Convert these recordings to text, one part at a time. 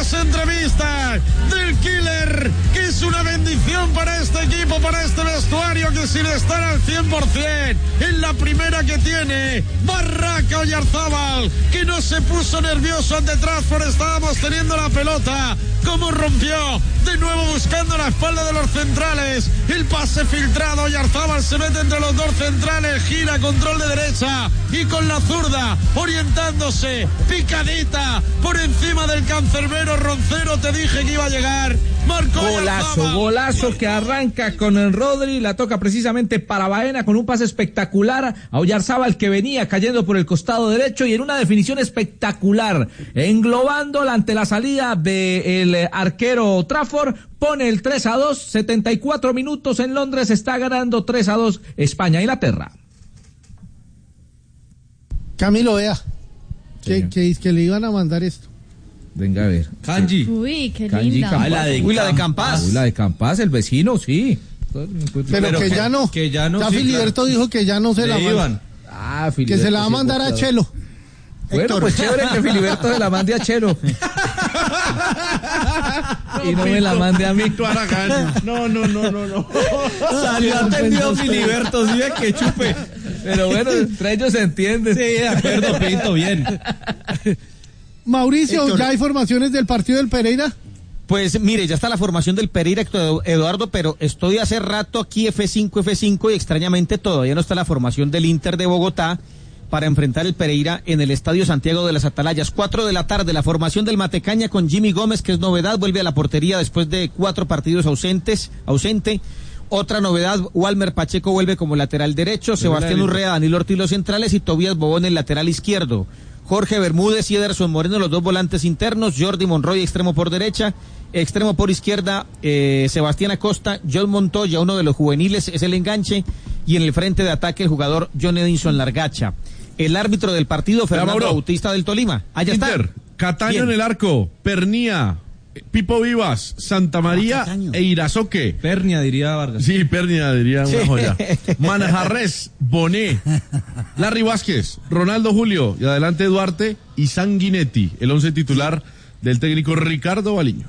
las entrevistas del Killer, que es una bendición para este equipo, para este vestuario, que sin estar al 100%, en la primera que tiene, Barraca Oyarzábal, que no se puso nervioso ante Trasford, estábamos teniendo la pelota, como rompió, de nuevo buscando la espalda de los centrales, el pase filtrado, Oyarzábal se mete entre los dos centrales, gira, control de derecha, y con la zurda, orientándose, picadita, por encima del cancerbero Roncero, te dije que iba a llegar, marcó golazo que arranca con el Rodri, la toca precisamente para Baena con un pase espectacular a Oyarzábal, que venía cayendo por el costado derecho, y en una definición espectacular, englobándola ante la salida del arquero Trafford, pone el 3-2, 74 minutos en Londres, está ganando 3-2 España-Inglaterra. Camilo, vea, que le iban a mandar esto. Venga a ver. Kanji. Uy, qué Kanji linda. Campas. La de Campas. Uy, la de Campas, el vecino, sí. Pero que ya no. Que ya no. Ya sí, Filiberto claro. dijo que ya no se la manda. Que se la va a mandar a Chelo. Bueno, Héctor. pues chévere que Filiberto se la mande a Chelo. Y no me la mande a mí. No. Salió atendido Filiberto, sí, que chupe. Pero bueno, entre ellos se entiende. Sí, de acuerdo, Pinto, bien. Mauricio, Héctor. ¿ya hay formaciones del partido del Pereira? Pues mire, ya está la formación del Pereira, Eduardo, pero estoy hace rato aquí F5 y extrañamente todavía no está la formación del Inter de Bogotá para enfrentar el Pereira en el Estadio Santiago de las Atalayas. 4 de la tarde, la formación del Matecaña con Jimmy Gómez, que es novedad, vuelve a la portería después de 4 partidos ausente. Otra novedad, Walmer Pacheco vuelve como lateral derecho, Sebastián Urrea, Danilo Ortiz los centrales y Tobías Bobón el lateral izquierdo. Jorge Bermúdez y Ederson Moreno los dos volantes internos, Jordi Monroy extremo por derecha, extremo por izquierda, Sebastián Acosta, John Montoya, uno de los juveniles, es el enganche, y en el frente de ataque el jugador John Edinson Largacha. El árbitro del partido, Fernando Bautista del Tolima. Allá Inter, está. Cataño Bien. en el arco, Pernía, Pipo Vivas, Santa María e Irazoque. Pernia, diría Vargas. Sí, Pernia diría una joya. Manjarres, Bonet, Larry Vázquez, Ronaldo Julio y adelante Duarte y Sanguinetti, el 11 titular del técnico Ricardo Baliño.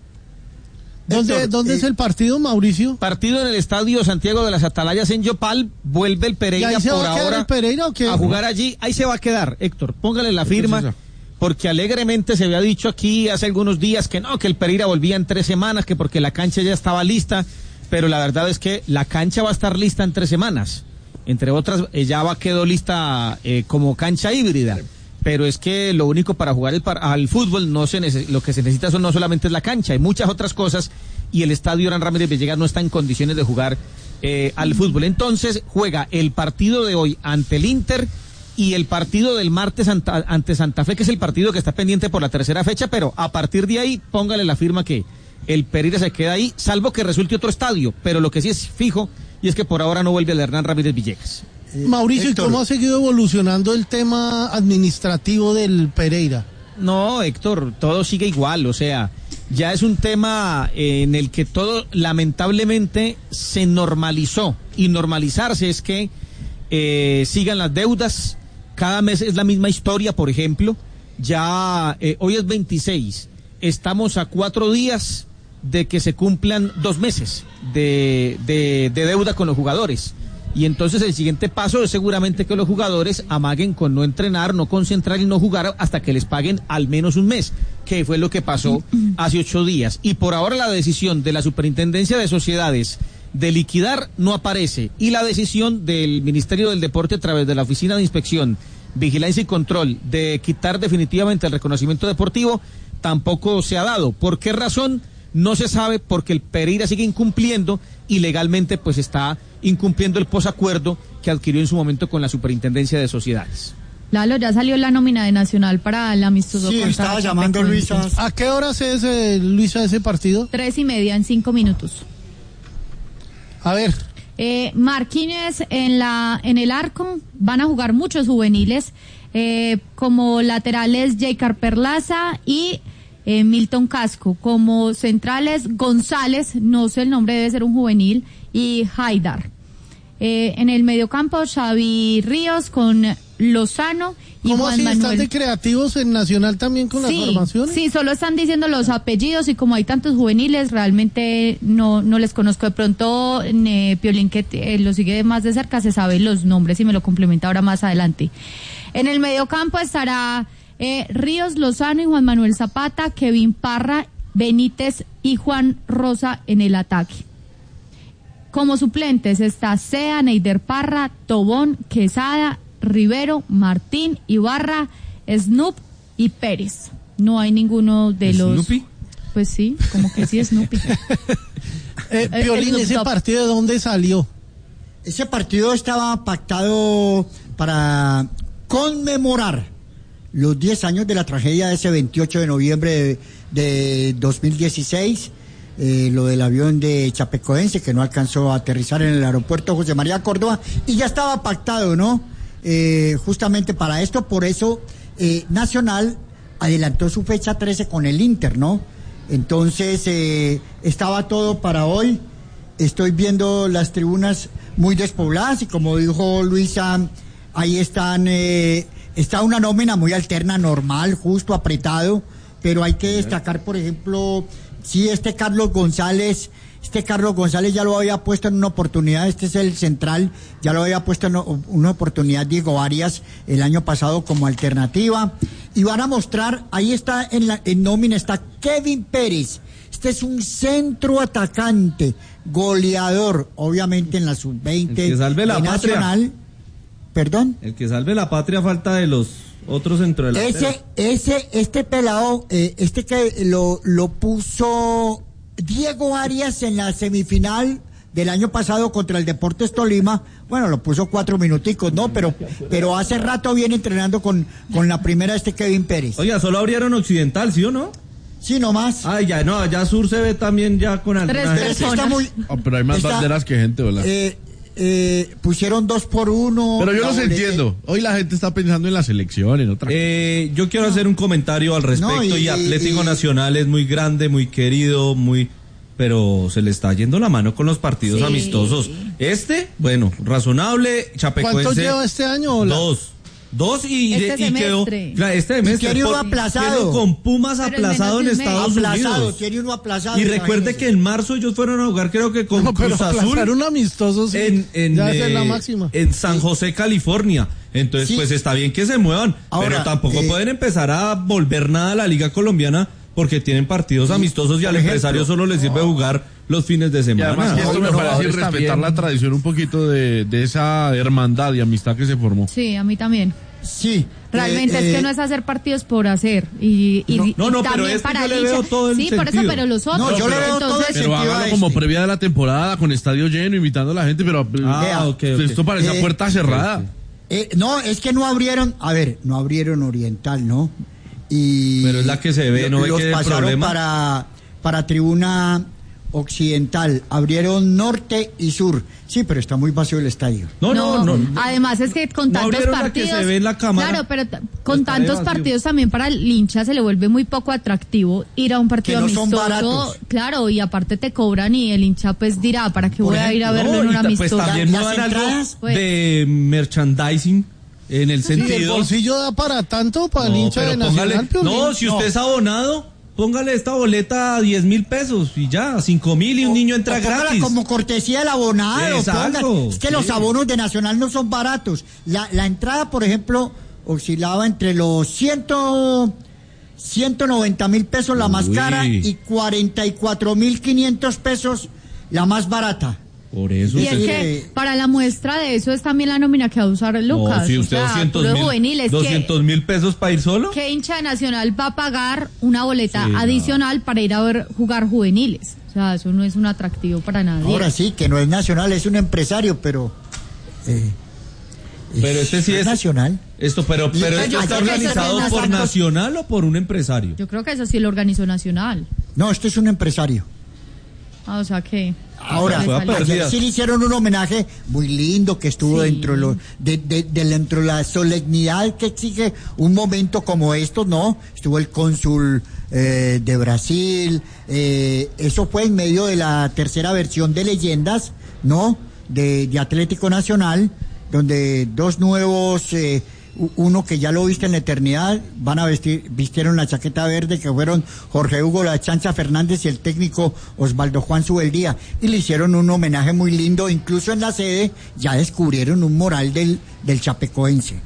¿Dónde es el partido, Mauricio? Partido en el Estadio Santiago de las Atalayas en Yopal, vuelve el ¿Y Pereira ahí se por va a quedar ahora el Pereira o qué? a jugar allí. Ahí se va a quedar, Héctor, póngale la firma. Entonces, Porque alegremente se había dicho aquí hace algunos días que no, que el Pereira volvía en 3 semanas, que porque la cancha ya estaba lista, pero la verdad es que la cancha va a estar lista en 3 semanas. Entre otras, quedó lista como cancha híbrida. Pero es que lo único para jugar al fútbol lo que se necesita no solamente es la cancha, hay muchas otras cosas, y el estadio Hernán Ramírez Villegas no está en condiciones de jugar al fútbol. Entonces juega el partido de hoy ante el Inter y el partido del martes ante Santa Fe, que es el partido que está pendiente por la 3ª fecha, pero a partir de ahí póngale la firma que el Pereira se queda ahí, salvo que resulte otro estadio, pero lo que sí es fijo y es que por ahora no vuelve el Hernán Ramírez Villegas. Mauricio, Héctor. ¿y cómo ha seguido evolucionando el tema administrativo del Pereira? No, Héctor, todo sigue igual, o sea, ya es un tema en el que todo lamentablemente se normalizó, y normalizarse es que sigan las deudas, cada mes es la misma historia. Por ejemplo, ya hoy es 26, estamos a 4 días de que se cumplan 2 meses de deuda con los jugadores. Y entonces el siguiente paso es seguramente que los jugadores amaguen con no entrenar, no concentrar y no jugar hasta que les paguen al menos un mes, que fue lo que pasó hace 8 días. Y por ahora la decisión de la Superintendencia de Sociedades de liquidar no aparece, y la decisión del Ministerio del Deporte a través de la Oficina de Inspección, Vigilancia y Control de quitar definitivamente el reconocimiento deportivo tampoco se ha dado. ¿Por qué razón? No se sabe, porque el Pereira sigue incumpliendo y legalmente pues está incumpliendo el posacuerdo que adquirió en su momento con la Superintendencia de Sociedades. Lalo, ya salió la nómina de Nacional para el amistoso. Sí, estaba llamando Luisa. ¿A qué horas es, Luisa, ese partido? 3:30 en 5 minutos. A ver. Marquínez en el arco, van a jugar muchos juveniles, como laterales Jaycar Perlaza y Milton Casco, como centrales González, no sé el nombre, debe ser un juvenil, y Haidar. En el mediocampo Xavi Ríos con Lozano y ¿Cómo Juan así están Manuel. de creativos en Nacional también con las formaciones? Sí, solo están diciendo los apellidos y como hay tantos juveniles, realmente no les conozco. De pronto, Piolín, que lo sigue más de cerca, se sabe los nombres y me lo complementa ahora más adelante. En el mediocampo estará Ríos, Lozano y Juan Manuel Zapata, Kevin Parra, Benítez y Juan Rosa en el ataque. Como suplentes está Sea, Neider Parra, Tobón, Quesada, Rivero, Martín, Ibarra, Snoop y Pérez. No hay ninguno de los... ¿Snoopy? Pues sí, como que sí, Snoopy. Piolín, el ¿ese top. partido de dónde salió? Ese partido estaba pactado para conmemorar los 10 años de la tragedia de ese 28 de noviembre de 2016, lo del avión de Chapecoense que no alcanzó a aterrizar en el aeropuerto José María Córdoba, y ya estaba pactado, ¿no? Justamente para esto, por eso Nacional adelantó su fecha 13 con el Inter, ¿no? Entonces estaba todo para hoy. Estoy viendo las tribunas muy despobladas y como dijo Luisa, ahí están, está una nómina muy alterna, normal, justo, apretado, pero hay que destacar, por ejemplo, sí, Carlos González ya lo había puesto en una oportunidad, este es el central, ya lo había puesto en una oportunidad Diego Arias el año pasado como alternativa, y van a mostrar, ahí está en nómina, está Kevin Pérez, este es un centro atacante, goleador, obviamente en la sub-20 que salve la de Nacional. patria. ¿Perdón? El que salve la patria falta de los otros centrodelanteros. Este pelado, que lo puso Diego Arias en la semifinal del año pasado contra el Deportes Tolima, bueno, lo puso 4 minuticos, ¿no? Pero hace rato viene entrenando con la primera Kevin Pérez. Oiga, solo abrieron Occidental, ¿sí o no? Sí, nomás. Ah, ya, no, allá Sur se ve también ya con alguna Tres gente. personas. Está muy, pero hay más banderas que gente, ¿verdad? pusieron 2-1. Pero yo los entiendo. Hoy la gente está pensando en la selección, en otra cosa. Yo quiero hacer un comentario al respecto. No, y Atlético Nacional es muy grande, muy querido, pero se le está yendo la mano con los partidos amistosos. Bueno, razonable. Chapecoense. ¿Cuánto lleva este año? Dos y quedó. Este semestre. Tiene uno aplazado. Quedó con Pumas aplazado en Estados Unidos. Tiene uno aplazado. Y recuerde que en marzo ellos fueron a jugar, creo que con Cruz Azul. Un amistoso, sí. Ya es la máxima. En San José, California. Entonces, pues está bien que se muevan. Ahora, pero tampoco pueden empezar a volver nada a la Liga Colombiana porque tienen partidos amistosos y al empresario solo les sirve jugar los fines de semana. Y además que esto me parece respetar la tradición un poquito de esa hermandad y amistad que se formó. Sí, a mí también. Sí. Realmente es que no es hacer partidos por hacer. Y pero también para yo le veo todo el sentido. Por eso, pero los otros. No, yo le veo todo el sentido. Pero hágalo como previa de la temporada, con estadio lleno, invitando a la gente, pero esto parece a puerta cerrada. No, es que no abrieron Oriental, ¿no? Pero es la que se ve, no ve los que hay pasaron problema. para tribuna occidental, abrieron norte y sur. Sí, pero está muy vacío el estadio. No. Además es que con tantos partidos, que se ve en la cámara, claro, pero con tantos partidos también para el hincha se le vuelve muy poco atractivo ir a un partido que no amistoso. Son baratos. Claro, y aparte te cobran y el hincha pues dirá, ¿para qué voy a ir a verlo en un amistoso? Pues también muevan algo de merchandising. En el sentido. ¿El bolsillo da para tanto para el hincha de Nacional? Si usted es abonado, póngale esta boleta a 10,000 pesos y ya, 5,000 y un niño entra gratis. Como cortesía del abonado. Exacto. Es que los abonos de Nacional no son baratos. La entrada, por ejemplo, oscilaba entre los 190,000 pesos la más cara y 44,500 pesos la más barata. Por eso. Y es que para la muestra de eso es también la nómina que va a usar Lucas. No, si usted 200,000 pesos para ir solo. ¿Qué hincha de Nacional va a pagar una boleta adicional para ir a ver jugar juveniles? O sea, eso no es un atractivo para nadie. Ahora sí, que no es Nacional, es un empresario, pero... pero este sí es Nacional. Pero esto está organizado por Nacional o por un empresario. Yo creo que eso sí lo organizó Nacional. No, esto es un empresario. O sea que... Ahora, ayer sí le hicieron un homenaje muy lindo que estuvo dentro de la solemnidad que exige un momento como estos, ¿no? Estuvo el cónsul de Brasil, eso fue en medio de la tercera versión de Leyendas, ¿no? De Atlético Nacional, donde dos nuevos uno que ya lo viste en la eternidad, vistieron la chaqueta verde, que fueron Jorge Hugo La Chancha Fernández y el técnico Osvaldo Juan Subeldía, y le hicieron un homenaje muy lindo, incluso en la sede ya descubrieron un mural del chapecoense.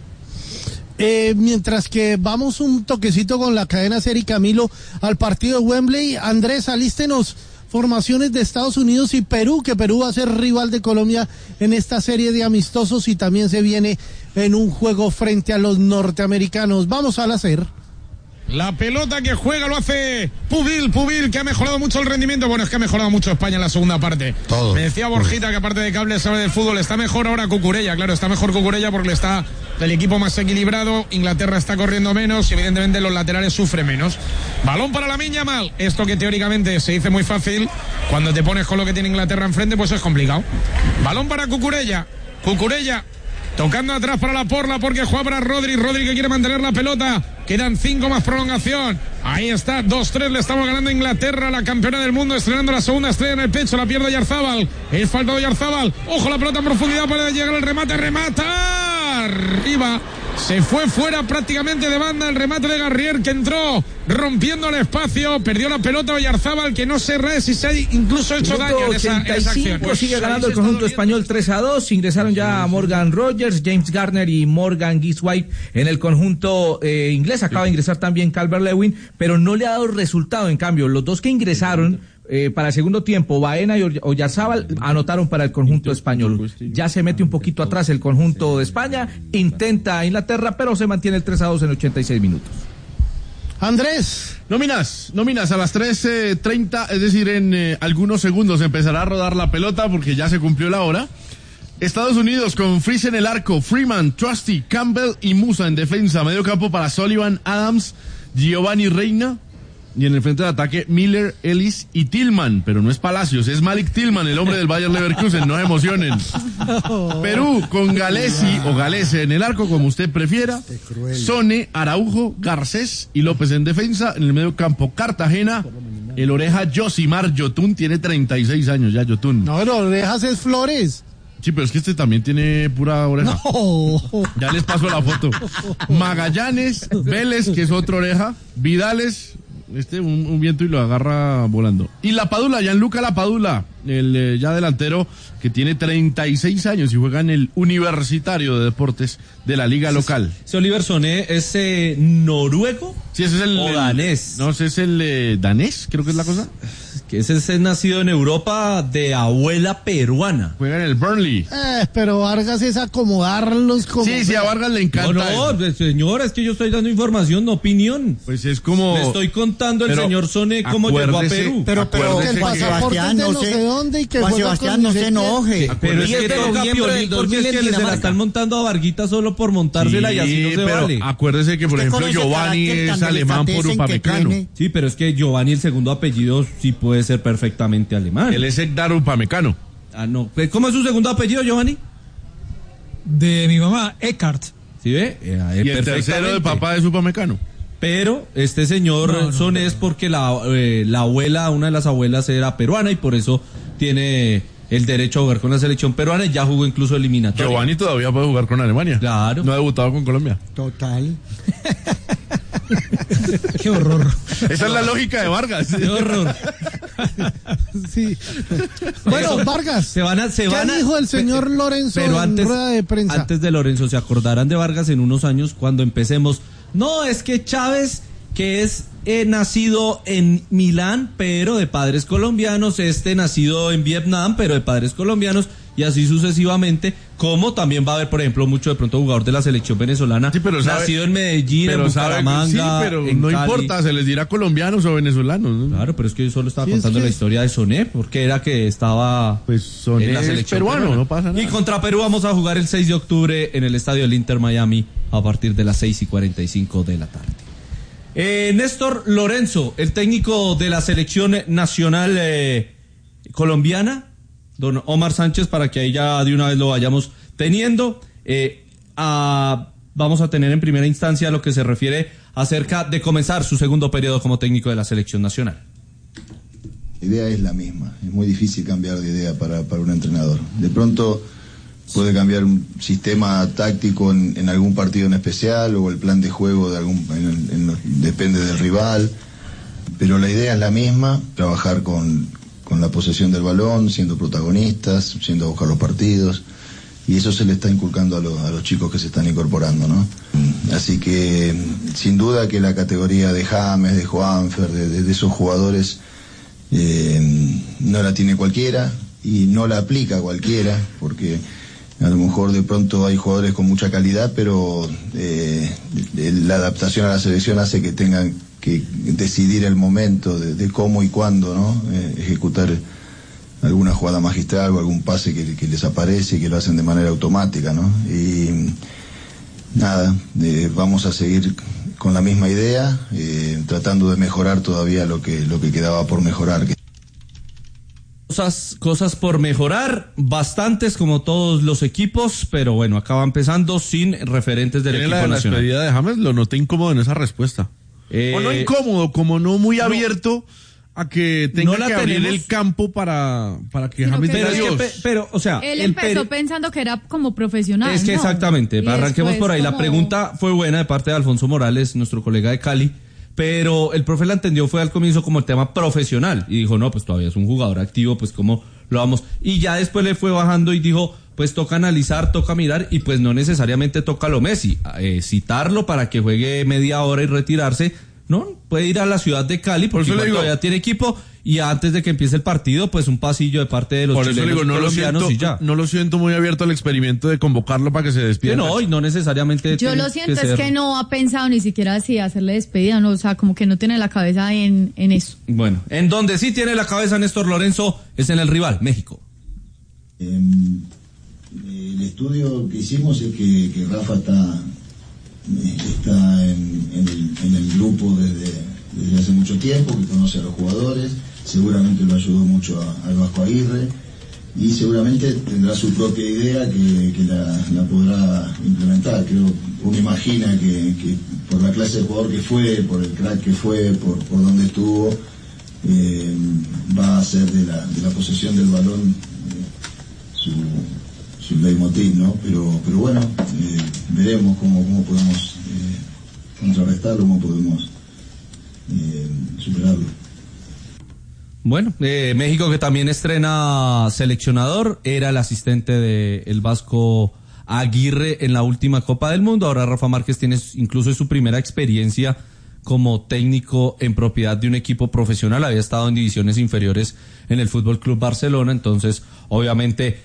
Mientras que vamos un toquecito con la cadena SER y Camilo al partido de Wembley, Andrés, alístenos formaciones de Estados Unidos y Perú, que Perú va a ser rival de Colombia en esta serie de amistosos y también se viene en un juego frente a los norteamericanos. Vamos a la SER. La pelota que juega lo hace Pubil, que ha mejorado mucho el rendimiento. Bueno, es que ha mejorado mucho España en la segunda parte. Todo. Me decía Borjita que aparte de Cable sabe del fútbol. Está mejor ahora Cucurella, claro, está mejor Cucurella porque está el equipo más equilibrado. Inglaterra está corriendo menos y evidentemente los laterales sufren menos. Balón para Lamine Yamal. Esto que teóricamente se dice muy fácil, cuando te pones con lo que tiene Inglaterra enfrente, pues es complicado. Balón para Cucurella. Tocando atrás para la Porla porque juega para Rodri que quiere mantener la pelota. Quedan 5 más prolongación. Ahí está, 2-3, le estamos ganando a Inglaterra, la campeona del mundo, estrenando la segunda estrella en el pecho, la pierde Oyarzábal. Es falta de Oyarzábal. Ojo la pelota en profundidad para llegar al remate, remata. Arriba. Se fue fuera prácticamente de banda el remate de Garrier, que entró rompiendo el espacio, perdió la pelota Oyarzábal, que no se re si se ha incluso hecho daño en esa acción. Pues sigue ganando el conjunto español 3-2, ingresaron ya Morgan Rogers, James Garner y Morgan Giswhite en el conjunto inglés, acaba de ingresar también Calvert-Lewin, pero no le ha dado resultado, en cambio, los dos que ingresaron para el segundo tiempo, Baena y Oyarzábal anotaron para el conjunto español. Ya se mete un poquito atrás el conjunto de España, intenta Inglaterra, pero se mantiene el 3-2 en 86 minutos. Andrés. Nóminas a las 3:30, es decir, en algunos segundos empezará a rodar la pelota porque ya se cumplió la hora. Estados Unidos con Freeze en el arco, Freeman, Trusty, Campbell y Musa en defensa. Medio campo para Sullivan, Adams, Giovanni Reina. Y en el frente de ataque, Miller, Ellis y Tillman. Pero no es Palacios, es Malik Tillman, el hombre del Bayer Leverkusen, no emocionen. Perú con Galesi o Galese en el arco, como usted prefiera. Sone, Araujo, Garcés y López en defensa. En el medio campo, Cartagena. El oreja Josimar Yotun, tiene 36 años ya, Yotun. No, el orejas es Flores. Sí, pero es que este también tiene pura oreja. No. Ya les paso la foto. Magallanes, Vélez, que es otra oreja. Vidales, un viento y lo agarra volando. Y Lapadula, Gianluca Lapadula, el ya delantero que tiene 36 años y juega en el Universitario de Deportes de la liga local. ¿Ese Oliver Soné es noruego? Sí, ese es el danés. No, ese es el danés, creo que es la cosa. Que ese es nacido en Europa de abuela peruana. Juega en el Burnley. Pero Vargas es acomodarlos como... Sí, a Vargas le encanta. No, señor, es que yo estoy dando información, no opinión. Pues es como... Le estoy contando el señor Soné cómo llegó a Perú. Pero que el pasaporte de no sé dónde y que Juan Sebastián no se enoje. Pero es que toca Piolín porque es que se la están montando a Varguita solo por montársela y así no se vale. Acuérdese que, por ejemplo, Giovanni es alemán por Upamecano. Sí, pero es que Giovanni, el segundo apellido, sí puede ser perfectamente alemán. Él es Ekdar Upamecano. Ah, no. ¿Cómo es su segundo apellido, Giovanni? De mi mamá, Eckhart. ¿Sí ve? Y el tercero de papá es Upamecano. Pero este señor Soné es porque la abuela, una de las abuelas era peruana y por eso tiene el derecho a jugar con la selección peruana y ya jugó incluso eliminatoria. Giovanni todavía puede jugar con Alemania. Claro. No ha debutado con Colombia. Total. Qué horror. Esa es la lógica de Vargas. Qué horror. Sí. Bueno, Vargas. ¿Qué dijo el señor Lorenzo en rueda de prensa? Antes de Lorenzo, ¿se acordarán de Vargas en unos años cuando empecemos? No, es que Chávez, que es nacido en Milán, pero de padres colombianos, nacido en Vietnam, pero de padres colombianos, y así sucesivamente, como también va a haber, por ejemplo, mucho de pronto jugador de la selección venezolana, sí, pero nacido en Medellín, en Bucaramanga, sí, pero no Cali. Importa, se les dirá colombianos o venezolanos, ¿no? Claro, pero es que yo solo estaba contando la historia de Soné, porque era que estaba Soné en la selección peruano, no pasa nada. Y contra Perú vamos a jugar el 6 de octubre en el estadio del Inter Miami a partir de las 6:45 de la tarde. Néstor Lorenzo, el técnico de la selección nacional colombiana, don Omar Sánchez, para que ahí ya de una vez lo vayamos teniendo. Vamos a tener en primera instancia lo que se refiere acerca de comenzar su segundo periodo como técnico de la selección nacional. La idea es la misma, es muy difícil cambiar de idea para un entrenador. De pronto puede cambiar un sistema táctico en algún partido en especial, o el plan de juego depende del rival, pero la idea es la misma: trabajar con la posesión del balón, siendo protagonistas, yendo a buscar los partidos, y eso se le está inculcando a los chicos que se están incorporando, ¿no? Así que sin duda que la categoría de James, de Juanfer, de esos jugadores no la tiene cualquiera y no la aplica cualquiera, porque a lo mejor de pronto hay jugadores con mucha calidad, pero la adaptación a la selección hace que tengan que decidir el momento de cómo y cuándo, ¿no? Ejecutar alguna jugada magistral o algún pase que les aparece y que lo hacen de manera automática, ¿no? Y nada, vamos a seguir con la misma idea, tratando de mejorar todavía lo que quedaba por mejorar. Cosas por mejorar, bastantes como todos los equipos, pero bueno, acaba empezando sin referentes del equipo nacional. La despedida de James lo noté incómodo en esa respuesta. O no incómodo, como no muy abierto a que tenga que abrir el campo para que James diga adiós. Pero, o sea, él empezó pensando que era como profesional. Es que exactamente, arranquemos por ahí. La pregunta fue buena de parte de Alfonso Morales, nuestro colega de Cali, pero el profe la entendió fue al comienzo como el tema profesional y dijo, no, pues todavía es un jugador activo, pues cómo lo vamos. Y ya después le fue bajando y dijo, pues toca analizar, toca mirar, y pues no necesariamente toca lo Messi, citarlo para que juegue media hora y retirarse. No, puede ir a la ciudad de Cali porque todavía tiene equipo, y antes de que empiece el partido, pues un pasillo de parte de los chilenos, colombianos y ya. No lo siento muy abierto al experimento de convocarlo para que se despida. No, y no necesariamente. Yo lo siento, es que no ha pensado ni siquiera si hacerle despedida, no, o sea, como que no tiene la cabeza en eso. Bueno, en donde sí tiene la cabeza Néstor Lorenzo es en el rival, México. El estudio que hicimos es que Rafa está en el grupo desde hace mucho tiempo, que conoce a los jugadores, seguramente lo ayudó mucho al Vasco Aguirre, y seguramente tendrá su propia idea que la podrá implementar. Creo, uno imagina que por la clase de jugador que fue, por el crack que fue, por donde estuvo, va a hacer de la posesión del balón su leitmotiv, ¿no? Pero bueno, veremos cómo podemos contrarrestarlo, cómo podemos superarlo. Bueno, México que también estrena seleccionador, era el asistente del Vasco Aguirre en la última Copa del Mundo. Ahora Rafa Márquez tiene incluso su primera experiencia como técnico en propiedad de un equipo profesional. Había estado en divisiones inferiores en el Fútbol Club Barcelona, entonces obviamente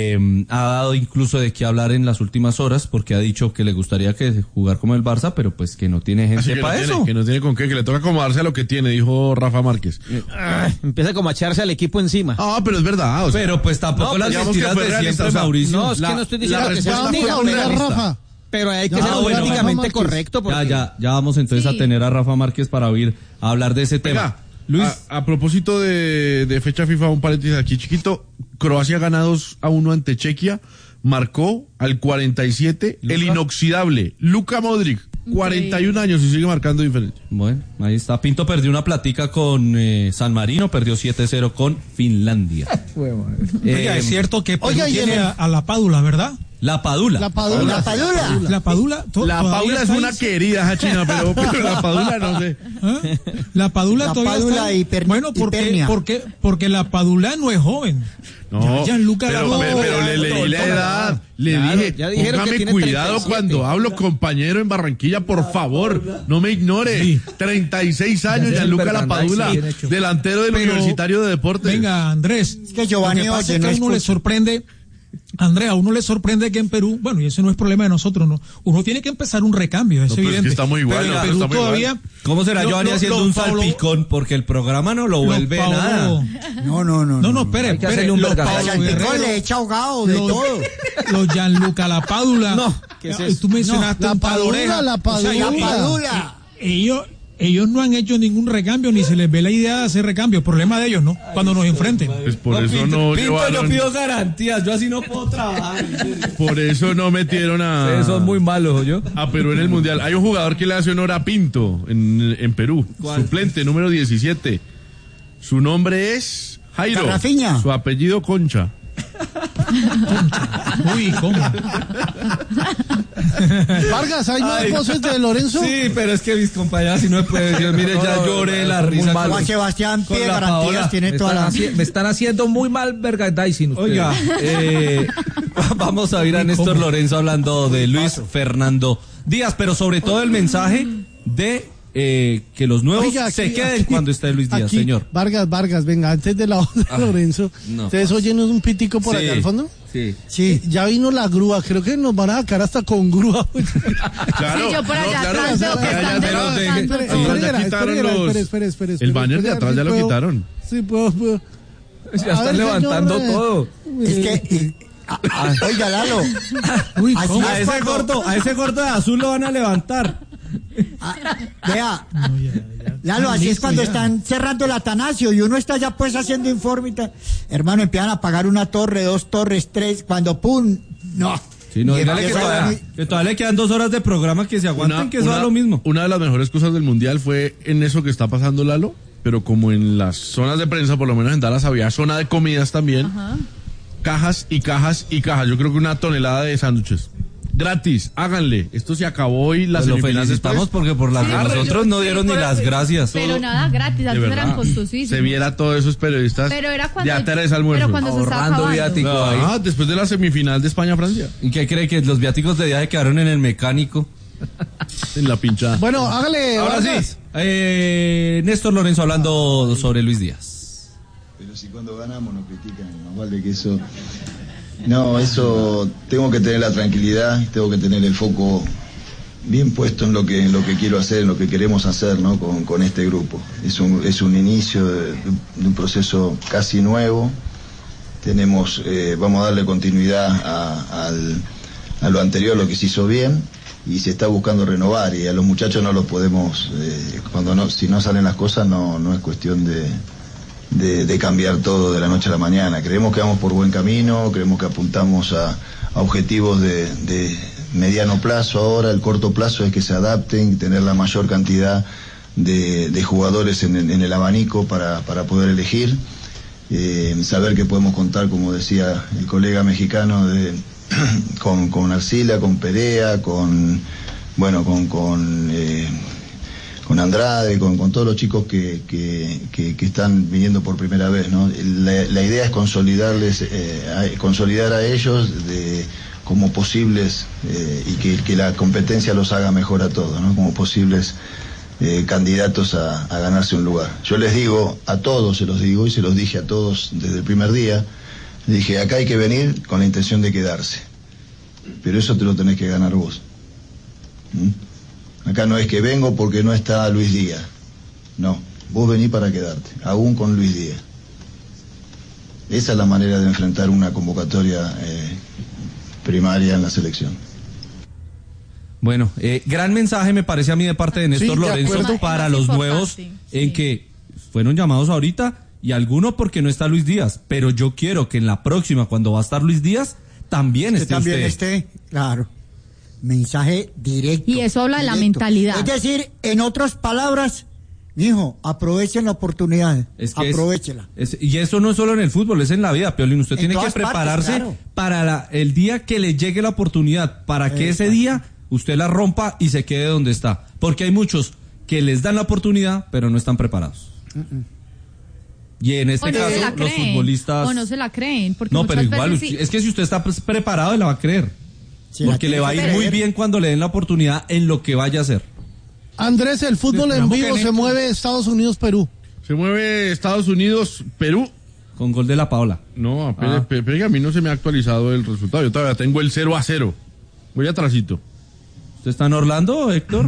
ha dado incluso de qué hablar en las últimas horas, porque ha dicho que le gustaría jugar como el Barça, pero pues que no tiene gente para eso. Que no tiene con qué, que le toca acomodarse a lo que tiene, dijo Rafa Márquez. Empieza como a echarse al equipo encima. Pero es verdad. O sea, pero pues tampoco las mentiras de siempre, Mauricio. No, es que no estoy diciendo que sea Rafa. Pero hay que ser políticamente correcto. Porque... Ya vamos entonces a tener a Rafa Márquez para oír hablar de ese tema. Luis, a propósito de fecha FIFA, un paréntesis aquí chiquito. Croacia gana 2-1 ante Chequia, marcó al 47 el inoxidable Luka Modric, 41 años y sigue marcando diferencia. Bueno, ahí está. Pinto perdió una platica con San Marino, perdió 7-0 con Finlandia. Oiga, es cierto que Perú tiene a la Padula, ¿verdad? La Padula. La Padula. La Padula. La Paula es una querida, Hachina, pero la Padula no sé. La Padula todavía está. Bueno, porque la Padula no es joven. No, pero le leí la edad. Le dije, póngame cuidado cuando hablo, compañero en Barranquilla, por favor, no me ignore. Sí. 36 años, Gianluca La Padula, delantero del Universitario de Deportes. Venga, Andrés, es que Giovanni, lo que pasa es que a uno le sorprende. Andrea, a uno le sorprende que en Perú, bueno, y ese no es problema de nosotros, ¿no? Uno tiene que empezar un recambio, es evidente. Es que está muy igual, pero en Perú todavía. Igual. ¿Cómo será Giovanni haciendo un salpicón? Porque el programa no lo vuelve nada. No, espere. Los salpicón le echa ahogado de todo. Los Gianluca La Padula. No, ¿qué es eso? Tú mencionaste La Padula. O sea, la Padula. Ellos no han hecho ningún recambio, ni se les ve la idea de hacer recambio. Problema de ellos, ¿no? Cuando nos enfrenten. Pues por eso no llevaron... Yo pido garantías, yo así no puedo trabajar. Por eso no metieron a... Ustedes son muy malos, ¿yo? A Perú en el Mundial. Hay un jugador que le hace honor a Pinto en Perú. ¿Cuál? Suplente, número 17. Su nombre es Jairo. Rafinha. Su apellido Concha. Uy, ¿cómo? Vargas, ¿hay más voces de Lorenzo? Sí, pero es que mis compañeras si no me pueden decir, mire, ya lloré la risa. Juan Sebastián pide garantías, tiene toda la... Me están haciendo muy mal merchandising ustedes. Oiga, vamos a oír a Néstor Lorenzo hablando de Luis Fernando Díaz, pero sobre todo el mensaje de que los nuevos se queden cuando esté Luis Díaz, señor. Vargas, venga, antes de la voz de Lorenzo, no. ¿ustedes oyen un pitico por allá al fondo? Sí. Ya vino la grúa, creo que nos van a sacar hasta con grúa. Claro. Sí, yo por allá atrás veo que están desmontando. Espera. El banner de atrás ya lo quitaron. Sí, puedo. Ya están levantando todo. Es que... oiga, Lalo. Uy, a ese gordo de azul lo van a levantar. Vea, Lalo, así es cuando están cerrando el Atanasio y uno está ya pues haciendo informe y tal. Hermano, empiezan a pagar una torre, 2 torres, 3, cuando pum, no. Sí, no, dígale que todavía le quedan 2 horas de programa, que se aguanten, que eso es lo mismo. Una de las mejores cosas del Mundial fue en eso que está pasando, Lalo, pero como en las zonas de prensa, por lo menos en Dallas había zona de comidas también. Ajá. Cajas y cajas y cajas. Yo creo que 1 tonelada de sándwiches. Gratis, háganle. Esto se acabó y las semifinales. Lo felicitamos porque por las de nosotros no dieron ni las gracias. Pero nada, gratis, antes eran costosísimos. Se viera todos esos periodistas. Pero era cuando ya Teresa Almuerzo. Pero cuando ahorrando viático ahí. Después de la semifinal de España-Francia. ¿Y qué cree? Que los viáticos de viaje quedaron en el mecánico. En la pinchada. Bueno, hágale. Ahora sí. Néstor Lorenzo hablando sobre Luis Díaz. Pero si cuando ganamos nos critican, más vale que eso... No, eso tengo que tener la tranquilidad, tengo que tener el foco bien puesto en lo que quiero hacer, en lo que queremos hacer, ¿no? Con este grupo. Es un inicio de un proceso casi nuevo. Vamos a darle continuidad a lo anterior, lo que se hizo bien, y se está buscando renovar, y a los muchachos no los podemos, si no salen las cosas no es cuestión de cambiar todo de la noche a la mañana. Creemos que vamos por buen camino, creemos que apuntamos a objetivos de mediano plazo. Ahora el corto plazo es que se adapten, tener la mayor cantidad de jugadores en el abanico para poder elegir, saber que podemos contar, como decía el colega mexicano, con Arcila, con Perea, con Andrade, con todos los chicos que están viniendo por primera vez, ¿no? La idea es consolidar a ellos como posibles, y que la competencia los haga mejor a todos, ¿no? Como posibles candidatos a ganarse un lugar. Yo les digo a todos, se los digo y se los dije a todos desde el primer día, dije, acá hay que venir con la intención de quedarse, pero eso te lo tenés que ganar vos. Acá no es que vengo porque no está Luis Díaz. No, vos venís para quedarte, aún con Luis Díaz. Esa es la manera de enfrentar una convocatoria primaria en la selección. Bueno, gran mensaje me parece a mí de parte de Néstor Lorenzo para los nuevos, en que fueron llamados ahorita, y algunos porque no está Luis Díaz, pero yo quiero que en la próxima, cuando va a estar Luis Díaz, también esté usted. Esté, claro. Mensaje directo. Y eso habla de la mentalidad. Es decir, en otras palabras, mijo, aprovechen la oportunidad. Aprovechela. Y eso no es solo en el fútbol, es en la vida, Piolín. Usted tiene que prepararse partes, claro, para el día que le llegue la oportunidad, para que ese día usted la rompa y se quede donde está. Porque hay muchos que les dan la oportunidad, pero no están preparados. Y en este caso, los futbolistas... O no se la creen. Porque no, pero igual, es que si usted está preparado, la va a creer. Porque le va a ir muy bien cuando le den la oportunidad en lo que vaya a hacer. Andrés, el fútbol en vivo se mueve Estados Unidos-Perú. Se mueve Estados Unidos-Perú. Con gol de la Paola. No, pero a mí no se me ha actualizado el resultado. Yo todavía tengo el 0-0. Voy atrasito. ¿Usted está en Orlando, Héctor?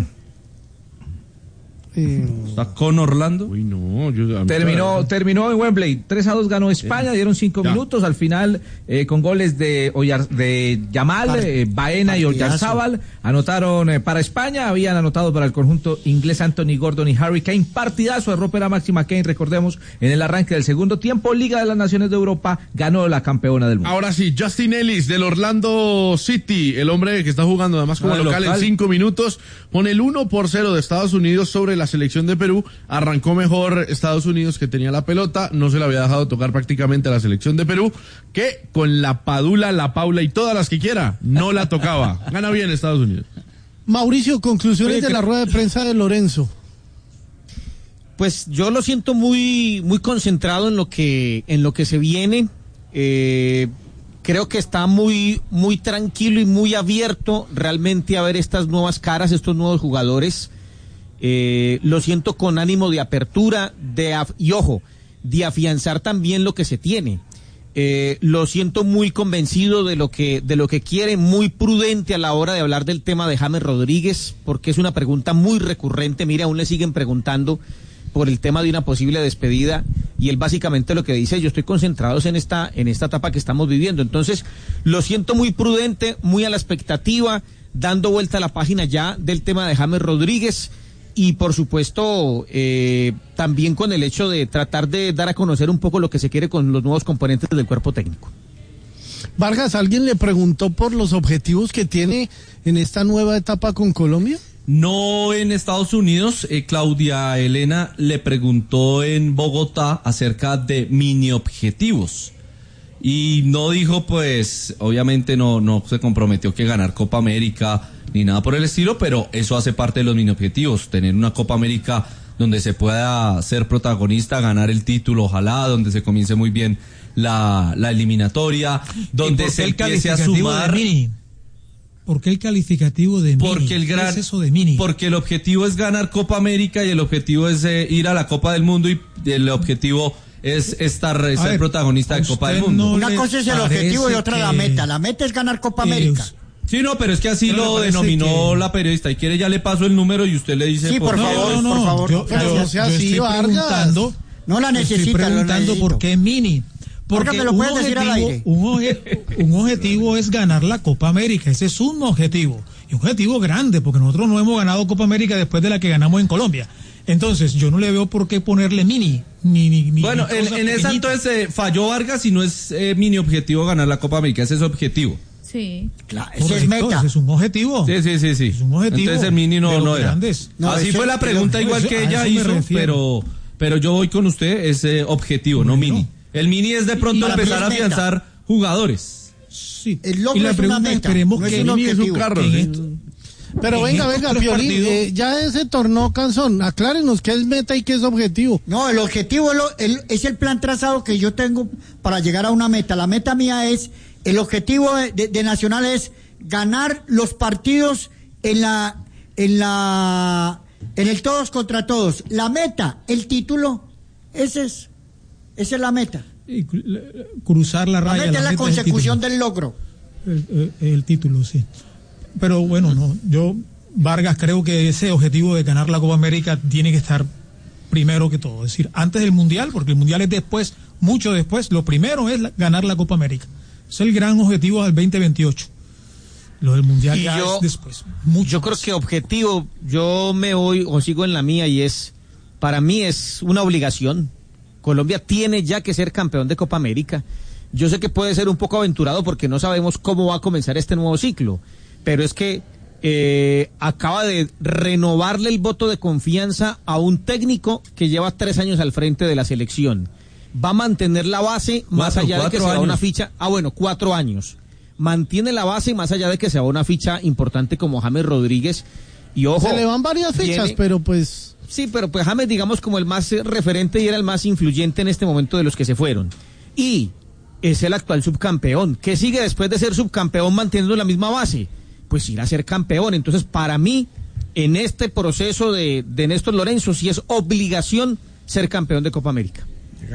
¿Está con Orlando? Uy, no. Terminó en Wembley. 3-2 ganó España, dieron 5 minutos. Al final, con goles de Yamal, Baena y Oyarzábal, anotaron para España. Habían anotado para el conjunto inglés Anthony Gordon y Harry Kane. Partidazo de Rópera Máxima Kane, recordemos, en el arranque del segundo tiempo. Liga de las Naciones de Europa, ganó la campeona del mundo. Ahora sí, Justin Ellis del Orlando City, el hombre que está jugando además como local en 5 minutos, pone el 1-0 de Estados Unidos sobre la la selección de Perú. Arrancó mejor Estados Unidos, que tenía la pelota, no se le había dejado tocar prácticamente a la selección de Perú, que con la Padula, la Paula y todas las que quiera, no la tocaba. Gana bien Estados Unidos. Mauricio, conclusiones de la rueda de prensa de Lorenzo. Pues yo lo siento muy concentrado en lo que se viene. Creo que está muy tranquilo y muy abierto realmente a ver estas nuevas caras, estos nuevos jugadores. Lo siento con ánimo de apertura, de afianzar también lo que se tiene. Lo siento muy convencido de lo que quiere, muy prudente a la hora de hablar del tema de James Rodríguez, porque es una pregunta muy recurrente. Mire, aún le siguen preguntando por el tema de una posible despedida, y él básicamente lo que dice: yo estoy concentrado en esta etapa que estamos viviendo. Entonces, lo siento muy prudente, muy a la expectativa, dando vuelta a la página ya del tema de James Rodríguez, y por supuesto también con el hecho de tratar de dar a conocer un poco lo que se quiere con los nuevos componentes del cuerpo técnico. Vargas, ¿alguien le preguntó por los objetivos que tiene en esta nueva etapa con Colombia? No en Estados Unidos. Claudia Elena le preguntó en Bogotá acerca de mini objetivos y no dijo, pues obviamente no se comprometió que ganar Copa América ni nada por el estilo, pero eso hace parte de los mini objetivos: tener una Copa América donde se pueda ser protagonista, ganar el título, ojalá, donde se comience muy bien la eliminatoria, donde se empiece a sumar. ¿Por qué el calificativo de mini? ¿Qué es eso de mini? Porque el objetivo es ganar Copa América y el objetivo es ir a la Copa del Mundo, y el objetivo es ser protagonista de Copa del Mundo. Una cosa es el objetivo y otra la meta. La meta es ganar Copa América. Sí, no, pero es que así lo denominó la periodista. Y quiere, ya le paso el número y usted le dice... Sí, por favor. Yo estoy preguntando... No la necesita. Estoy preguntando por qué mini. Porque un objetivo es ganar la Copa América. Ese es un objetivo. Y un objetivo grande, porque nosotros no hemos ganado Copa América después de la que ganamos en Colombia. Entonces, yo no le veo por qué ponerle mini. Bueno, en esa entonces falló Vargas, y no es mini objetivo ganar la Copa América, ese es objetivo. Sí. Claro, eso es meta. Es un objetivo. Sí. Es un objetivo. Entonces el mini no era. No, así fue la pregunta, igual que ella hizo, pero yo voy con usted, es objetivo, no mini. El mini es de pronto empezar a afianzar jugadores. Sí. El logro es una meta. Esperemos no que es un objetivo. Es un carro. Pero venga, Piolín, ya ese torneo cansón, aclárenos qué es meta y qué es objetivo. No, el objetivo es el plan trazado que yo tengo para llegar a una meta. La meta mía es, el objetivo de Nacional es ganar los partidos en el todos contra todos. La meta, el título, esa es la meta. Cruzar la raya. La meta es la consecución del logro. El título, sí. Pero bueno, yo, Vargas, creo que ese objetivo de ganar la Copa América tiene que estar primero que todo. Es decir, antes del Mundial, porque el Mundial es después, mucho después. Lo primero es ganar la Copa América. Es el gran objetivo del 2028. Lo del Mundial ya es después. Yo creo que objetivo, yo me voy o sigo en la mía, y para mí es una obligación. Colombia tiene ya que ser campeón de Copa América. Yo sé que puede ser un poco aventurado porque no sabemos cómo va a comenzar este nuevo ciclo, pero es que acaba de renovarle el voto de confianza a un técnico que lleva 3 años al frente de la selección. Va a mantener la base más allá de que se va una ficha. 4 años. Mantiene la base más allá de que se va una ficha importante como James Rodríguez. Y ojo, se le van varias fichas, pero pues... Sí, pero pues James, digamos, como el más referente y era el más influyente en este momento de los que se fueron. Y es el actual subcampeón. ¿Qué sigue después de ser subcampeón manteniendo la misma base? Pues ir a ser campeón. Entonces, para mí, en este proceso de Néstor Lorenzo, sí es obligación ser campeón de Copa América.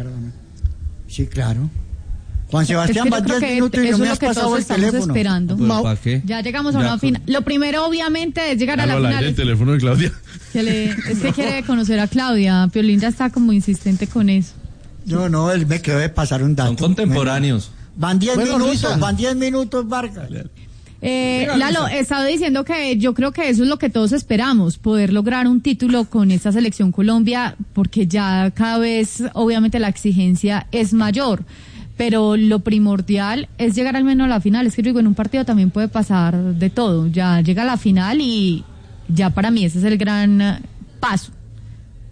Sí, claro. Juan Sebastián, va 10 minutos y no me has pasado el teléfono. Esperando. ¿Para qué? Ya llegamos a una final. Lo primero, obviamente, es llegar a la final. El teléfono de Claudia. Es que quiere conocer a Claudia. Piolín ya está como insistente con eso. No, él me quedó de pasar un dato. Son contemporáneos. Van 10 minutos, Vargas. Lalo, estaba diciendo que yo creo que eso es lo que todos esperamos, poder lograr un título con esta selección Colombia, porque ya cada vez, obviamente, la exigencia es mayor. Pero lo primordial es llegar al menos a la final. Es que yo digo, en un partido también puede pasar de todo. Ya llega a la final y ya para mí ese es el gran paso.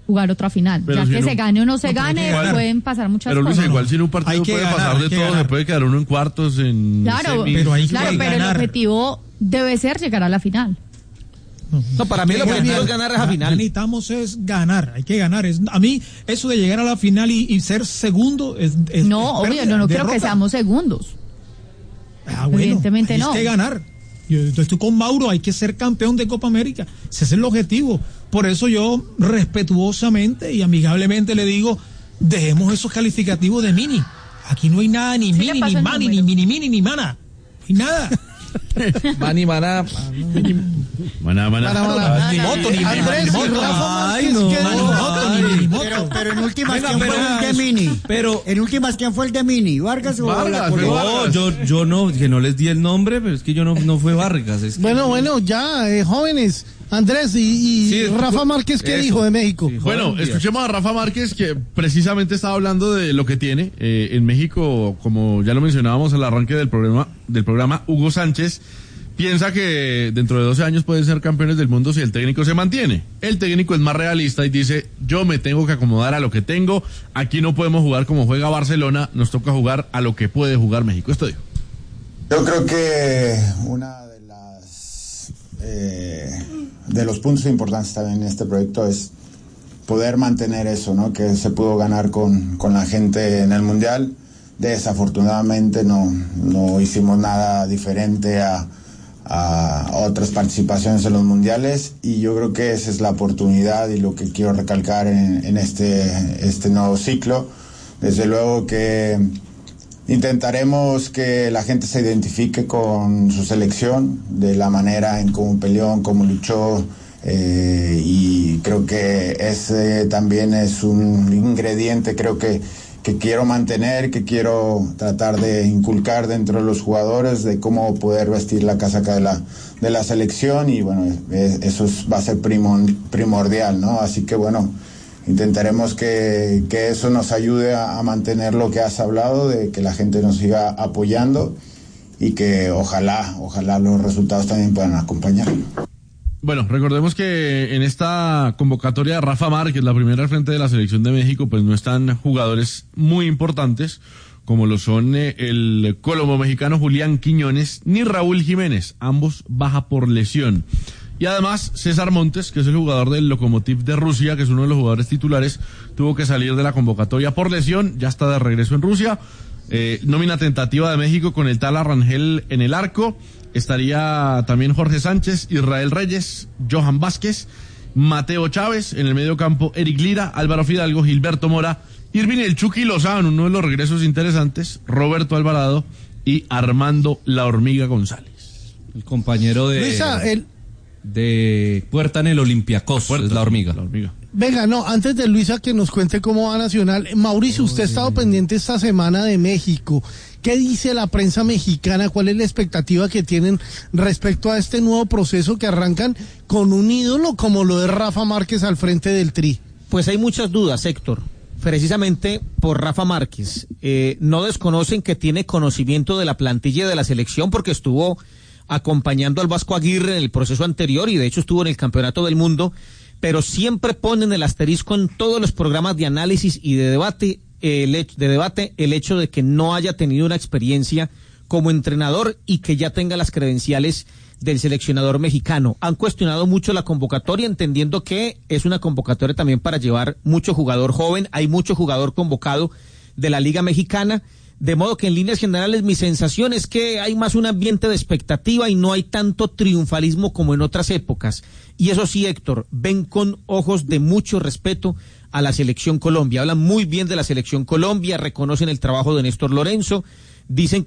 jugar otra final. Pero ya si que no, se gane o no se gane, pueden pasar muchas pero cosas. Luisa, igual si en un partido puede pasar de todo, se puede quedar uno en cuartos, en Claro, semis. Pero hay que pero el ganar. objetivo debe ser llegar a la final. No, para mí el objetivo es ganar esa final. Necesitamos es ganar, hay que ganar. A mí, eso de llegar a la final y ser segundo es No, obvio, yo no quiero que seamos segundos. Bueno, evidentemente no. Hay que ganar. Yo estoy con Mauro, hay que ser campeón de Copa América. Ese es el objetivo. Por eso yo respetuosamente y amigablemente le digo, dejemos esos calificativos de mini. Aquí no hay nada, ni Sí, mini, ni mani, ni mini, ni mana. No hay nada. Mani, maná. Maná. Ni moto, ni Andrés, ni moto. Rafa Ay, Márquez, no. ¿qué dijo? Ni moto. Pero en últimas, Venga, ¿quién pero fue el de es- Mini? pero- En últimas, ¿quién fue el de Mini? ¿Vargas o Vargas, la fue Colombia? Vargas. Yo no, que no les di el nombre, pero es que yo no fue Vargas. Es que Bueno, ya, jóvenes. Andrés, y Sí, Rafa Márquez, ¿qué eso. dijo de México? Sí, Bueno, Colombia. escuchemos a Rafa Márquez, que precisamente estaba hablando de lo que tiene en México, como ya lo mencionábamos al arranque del programa, Hugo Sánchez piensa que dentro de 12 años pueden ser campeones del mundo si el técnico se mantiene. El técnico es más realista y dice, yo me tengo que acomodar a lo que tengo, aquí no podemos jugar como juega Barcelona, nos toca jugar a lo que puede jugar México. Esto dijo. Yo creo que una de los puntos importantes también en este proyecto es poder mantener eso, ¿no? Que se pudo ganar con la gente en el Mundial. Desafortunadamente no hicimos nada diferente a otras participaciones en los mundiales, y yo creo que esa es la oportunidad y lo que quiero recalcar en este nuevo ciclo. Desde luego que intentaremos que la gente se identifique con su selección, de la manera en cómo peleó, en cómo luchó, y creo que ese también es un ingrediente, creo que quiero mantener, que quiero tratar de inculcar dentro de los jugadores, de cómo poder vestir la casaca de la selección, y bueno, eso va a ser primordial, ¿no? Así que bueno, intentaremos que eso nos ayude a mantener lo que has hablado, de que la gente nos siga apoyando y que ojalá los resultados también puedan acompañar. Bueno, recordemos que en esta convocatoria de Rafa Márquez, la primera al frente de la selección de México, pues no están jugadores muy importantes, como lo son el colombo mexicano Julián Quiñones, ni Raúl Jiménez, ambos baja por lesión. Y además, César Montes, que es el jugador del Lokomotiv de Rusia, que es uno de los jugadores titulares, tuvo que salir de la convocatoria por lesión, ya está de regreso en Rusia. Nómina tentativa de México con el Tala Rangel en el arco. Estaría también Jorge Sánchez, Israel Reyes, Johan Vázquez, Mateo Chávez, en el medio campo Eric Lira, Álvaro Fidalgo, Gilberto Mora, Irving El Chucky Lozano, uno de los regresos interesantes, Roberto Alvarado y Armando La Hormiga González. El compañero de... Luisa, de Puerta en el Olympiacos, es la hormiga. Venga, no, antes de Luisa que nos cuente cómo va Nacional, Mauricio, usted ha estado pendiente esta semana de México. ¿Qué dice la prensa mexicana? ¿Cuál es la expectativa que tienen respecto a este nuevo proceso que arrancan con un ídolo como lo de Rafa Márquez al frente del Tri? Pues hay muchas dudas, Héctor, precisamente por Rafa Márquez. No desconocen que tiene conocimiento de la plantilla de la selección porque estuvo acompañando al Vasco Aguirre en el proceso anterior y de hecho estuvo en el Campeonato del Mundo, pero siempre ponen el asterisco en todos los programas de análisis y de debate el hecho de que no haya tenido una experiencia como entrenador y que ya tenga las credenciales del seleccionador mexicano. Han cuestionado mucho la convocatoria, entendiendo que es una convocatoria también para llevar mucho jugador joven. Hay mucho jugador convocado de la Liga Mexicana, de modo que en líneas generales mi sensación es que hay más un ambiente de expectativa y no hay tanto triunfalismo como en otras épocas. Y eso sí, Héctor, ven con ojos de mucho respeto a la selección Colombia. Hablan muy bien de la selección Colombia, reconocen el trabajo de Néstor Lorenzo, dicen